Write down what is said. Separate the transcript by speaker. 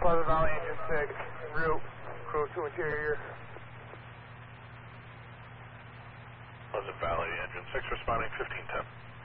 Speaker 1: Pleasant Valley Engine 6, en route, crew to interior.
Speaker 2: Pleasant Valley Engine 6 responding 1510.